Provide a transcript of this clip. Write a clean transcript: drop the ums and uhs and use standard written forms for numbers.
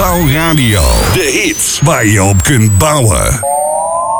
Bouwradio. De hits waar je op kunt bouwen.